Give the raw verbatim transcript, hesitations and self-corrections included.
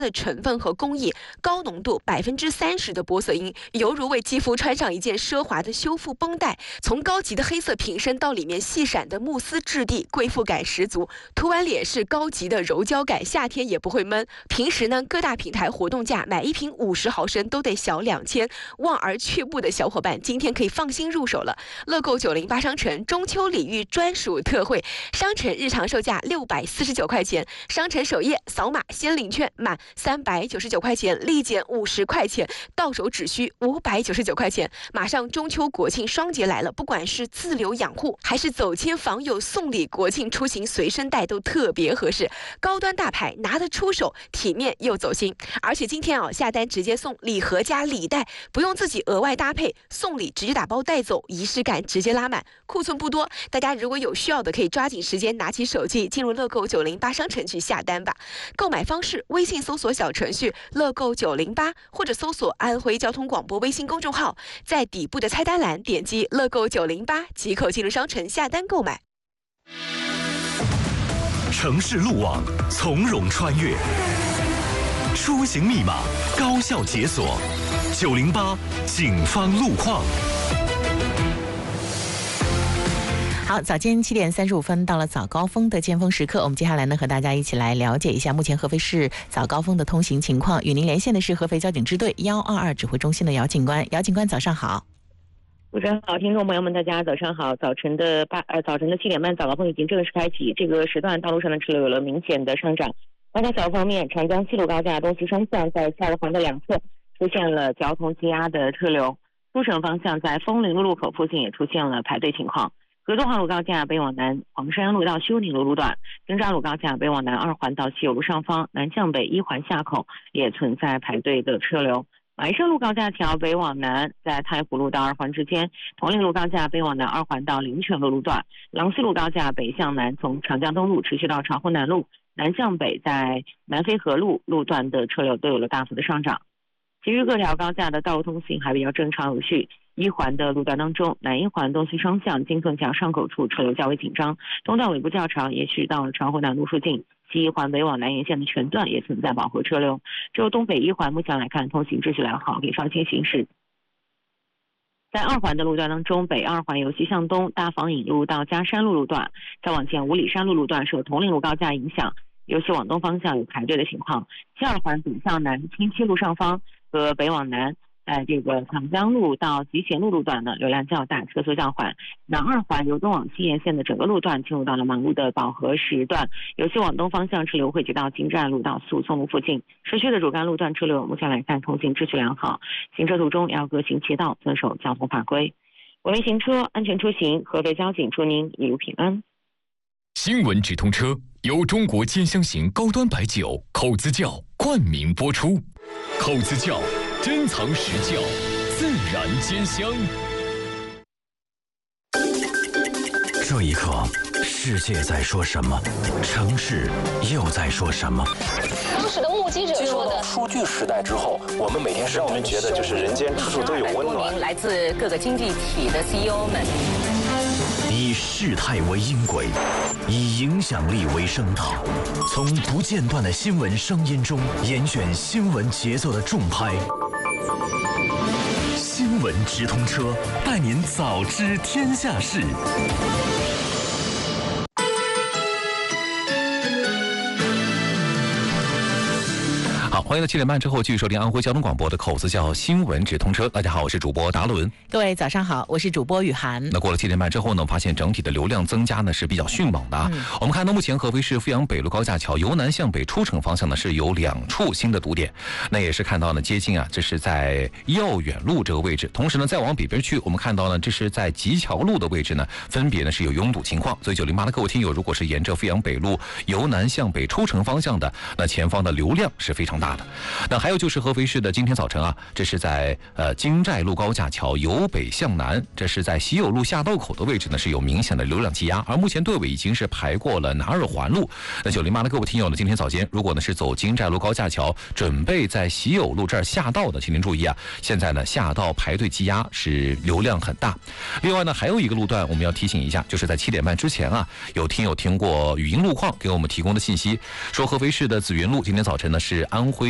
的成分和工艺，高浓度百分之三十的玻色因，犹如为肌肤穿上一件奢华的修复绷带。从高级的黑色瓶身到里面细闪的慕斯质地，贵妇感十足。涂完脸是高级的柔焦感，夏天也不会闷。平时呢，各大平台活动价买一瓶五十毫升都得小两千，望而却步的小伙伴，今天可以放心入手了。乐购九零八商城中秋礼遇专属特惠，商城日常售价六百四十九块钱，商城首页扫码先领券，满三百九十九块钱立减五十块钱，到手只需五百九十九块钱。马上中秋国庆双节来了，不管是自留养护还是走亲访友送礼，国庆出行随身带都特别合适。高端大牌拿得出手，体面又走心。而且今天啊，下单直接送礼盒加礼袋，不用自己额外搭配，送礼直接打包带走，仪式感直接拉满。库存不多，大家如果有需要的，可以抓紧时间拿起手机进入乐购九零八商城去下单吧。购买方式：微信搜索小程序乐购九零八，或者搜索安徽交通广播微信公众号，在底部的菜单栏点击乐购九零八即可进入商城下单购买。 城市路网从容穿越，出行密码高效解锁。九零八警方路况。 好，早间七点三十五分到了早高峰的尖峰时刻，我们接下来呢和大家一起来了解一下目前合肥市早高峰的通行情况。与您连线的是合肥交警支队一二二指挥中心的姚警官。姚警官，早上好。 主持人好，听众朋友们，大家早上好。早晨的八呃早晨的七点半，早高峰已经正式开启。这个时段道路上的车流有了明显的上涨。高架桥方面，长江西路高架东西双向在下路环的两侧出现了交通积压的车流，出城方向在枫林路路口附近也出现了排队情况。合作化路高架北往南黄山路到修宁路路段，京渣路高架北往南二环到西友路上方南向北一环下口也存在排队的车流。马医生路高架桥北往南在太湖路到二环之间，铜陵路高架北往南二环到灵泉路路段，郎西路高架北向南从长江东路持续到长湖南路，南向北在南飞河路路段的车流都有了大幅的上涨。其余各条高架的道路通行还比较正常有序。一环的路段当中，南一环东西双向金凤桥上口处车流较为紧张，东段尾部较长，也许到了长湖南路附近。西一环北往南沿线的全段也存在饱和车流。只有东北一环目前来看通行秩序良好，可以放心行驶。在二环的路段当中，北二环由西向东大房引路到嘉山路路段，再往前五里山路路段受铜陵路高架影响，尤其往东方向有排队的情况。西二环北向南清溪路上方和北往南在这个长江路到集贤路路段呢流量较大，车速较缓。南二环由东往西沿线的整个路段进入到了忙碌的饱和时段，尤其往东方向车流汇集到金站路到诉讼路附近。市区的主干路段车流目前来看通行秩序良好，行车途中要各行其道，遵守交通法规。我为行车安全出行，合肥交警祝您一路平安。 新闻直通车由中国尖香型高端白酒口子窖冠名播出，口子窖珍藏实窖，自然兼香。 这一刻，世界在说什么？城市又在说什么？ 当时的目击者说的， 数据时代之后，我们每天让我们觉得就是人间处处都有温暖。 来自各个经济体的 C E O 们， 以事态为音轨，以影响力为声道，从不间断的新闻声音中严选新闻节奏的重拍。新闻直通车，带您早知天下事。 好，欢迎到七点半之后继续收听安徽交通广播的口子窖新闻直通车。大家好，我是主播达伦。 各位早上好，我是主播雨涵。 那过了七点半之后呢，发现整体的流量增加呢是比较迅猛的啊。嗯、我们看到目前合肥市阜阳北路高架桥由南向北出城方向呢是有两处新的堵点，那也是看到呢接近啊，这是在耀远路这个位置。同时呢，再往北边去，我们看到呢这是在吉桥路的位置呢，分别呢是有拥堵情况。所以九零八的各位听友，如果是沿着阜阳北路由南向北出城方向的，那前方的流量是非常大的。那还有就是合肥市的今天早晨啊，这是在呃京寨路高架桥由北向南，这是在喜友路下道口的位置呢是有明显的流量积压，而目前队尾已经是排过了南二环路。那九零八的各位听友呢，今天早间如果呢是走京寨路高架桥，准备在喜友路这儿下道的，请您注意啊，现在呢下道排队积压是流量很大。另外呢还有一个路段我们要提醒一下，就是在七点半之前啊，有听友听过语音路况给我们提供的信息，说合肥市的紫云路今天早晨呢是安徽